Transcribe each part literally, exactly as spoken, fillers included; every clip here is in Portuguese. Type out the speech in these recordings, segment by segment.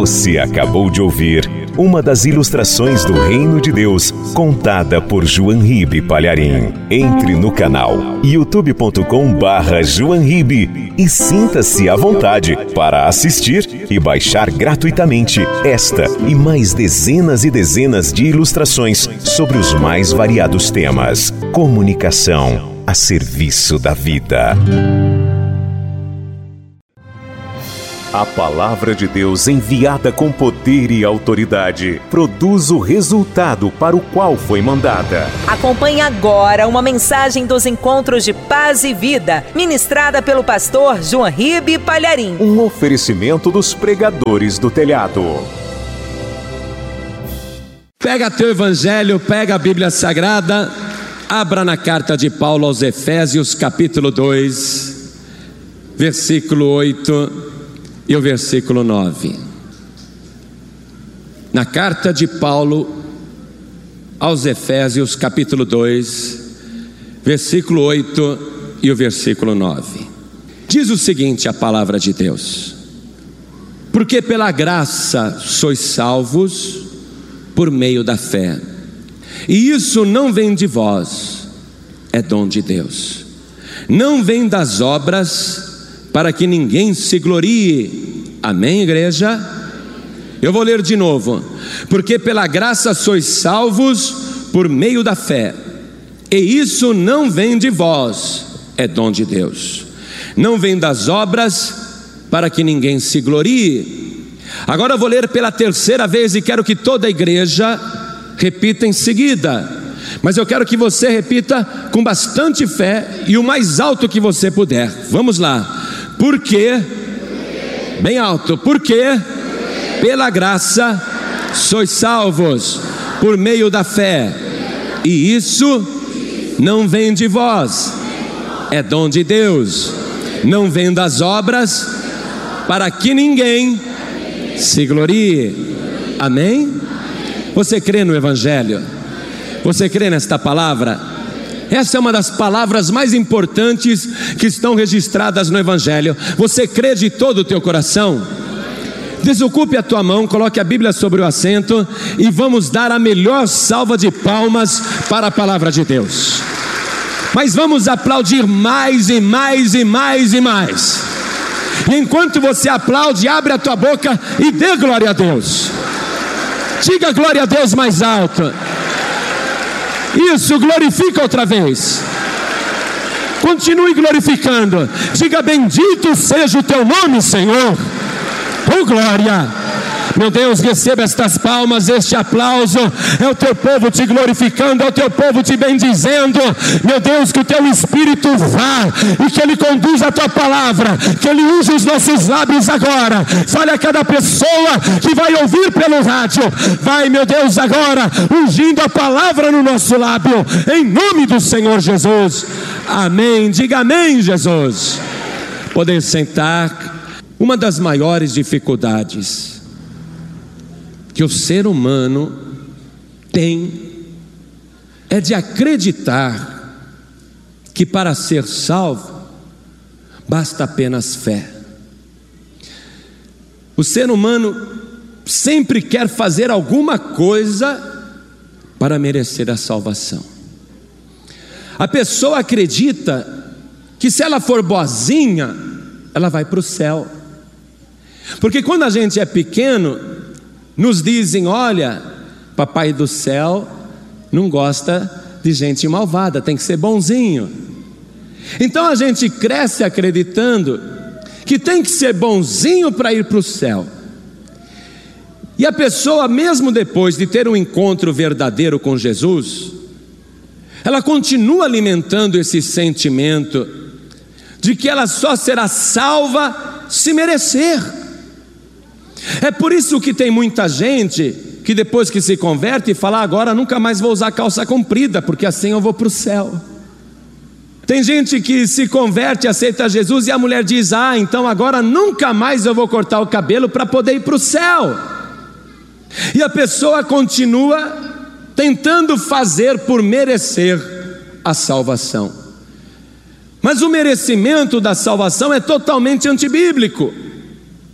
Você acabou de ouvir uma das ilustrações do Reino de Deus, contada por João Ribe Palharim. Entre no canal youtube ponto com barra João Ribe e sinta-se à vontade para assistir e baixar gratuitamente esta e mais dezenas e dezenas de ilustrações sobre os mais variados temas. Comunicação a serviço da vida. A palavra de Deus, enviada com poder e autoridade, produz o resultado para o qual foi mandada. Acompanhe agora uma mensagem dos Encontros de Paz e Vida, ministrada pelo pastor João Ribe Palharim. Um oferecimento dos pregadores do telhado. Pega teu evangelho, pega a Bíblia Sagrada, abra na carta de Paulo aos Efésios, capítulo dois, versículo oito e o versículo nove. Na carta de Paulo aos Efésios, capítulo dois, versículo oito e o versículo nove. Diz o seguinte a palavra de Deus: porque pela graça sois salvos por meio da fé, e isso não vem de vós, é dom de Deus, não vem das obras, para que ninguém se glorie. Amém, igreja? Eu vou ler de novo. Porque pela graça sois salvos por meio da fé, e isso não vem de vós, é dom de Deus, não vem das obras, para que ninguém se glorie. Agora eu vou ler pela terceira vez e quero que toda a igreja repita em seguida, mas eu quero que você repita com bastante fé e o mais alto que você puder. Vamos lá. Porque, bem alto, porque pela graça sois salvos por meio da fé, e isso não vem de vós, é dom de Deus, não vem das obras, para que ninguém se glorie. Amém? Você crê no Evangelho? Você crê nesta palavra? Essa é uma das palavras mais importantes que estão registradas no Evangelho. Você crê de todo o teu coração? Desocupe a tua mão, coloque a Bíblia sobre o assento e vamos dar a melhor salva de palmas para a palavra de Deus. Mas vamos aplaudir mais e mais e mais e mais. E enquanto você aplaude, abre a tua boca e dê glória a Deus. Diga glória a Deus mais alto. Isso, glorifica outra vez. Continue glorificando. Diga: bendito seja o teu nome, Senhor. Oh, glória. Meu Deus, receba estas palmas, este aplauso. É o teu povo te glorificando, é o teu povo te bendizendo. Meu Deus, que o teu Espírito vá e que Ele conduza a tua palavra, que Ele use os nossos lábios agora. Fale a cada pessoa que vai ouvir pelo rádio. Vai, meu Deus, agora ungindo a palavra no nosso lábio, em nome do Senhor Jesus. Amém. Diga amém, Jesus. Poder sentar. Uma das maiores dificuldades que o ser humano tem é de acreditar que para ser salvo basta apenas fé. O ser humano sempre quer fazer alguma coisa para merecer a salvação. A pessoa acredita que se ela for boazinha, ela vai para o céu. Porque quando a gente é pequeno, nos dizem: olha, papai do céu não gosta de gente malvada, tem que ser bonzinho. Então a gente cresce acreditando que tem que ser bonzinho para ir para o céu. E a pessoa, mesmo depois de ter um encontro verdadeiro com Jesus, ela continua alimentando esse sentimento de que ela só será salva se merecer. É por isso que tem muita gente que depois que se converte fala: agora nunca mais vou usar calça comprida, porque assim eu vou para o céu. Tem gente que se converte, aceita Jesus, e a mulher diz: ah, então agora nunca mais eu vou cortar o cabelo para poder ir para o céu. E a pessoa continua tentando fazer por merecer a salvação. Mas o merecimento da salvação é totalmente antibíblico.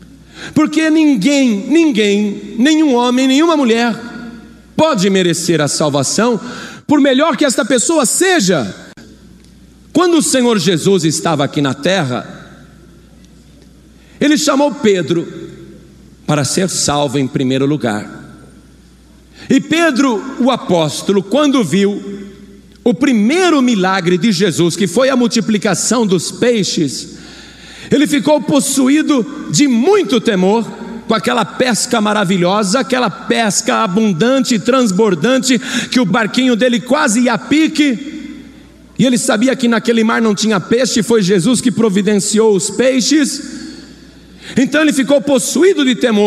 porque ninguém, ninguém, nenhum homem, nenhuma mulher pode merecer a salvação, por melhor que esta pessoa seja. Quando o Senhor Jesus estava aqui na terra, Ele chamou Pedro para ser salvo em primeiro lugar. E Pedro, o apóstolo, quando viu o primeiro milagre de Jesus, que foi a multiplicação dos peixes, ele ficou possuído de muito temor com aquela pesca maravilhosa, aquela pesca abundante e transbordante, que o barquinho dele quase ia a pique, e ele sabia que naquele mar não tinha peixe, foi Jesus que providenciou os peixes. Então ele ficou possuído de temor.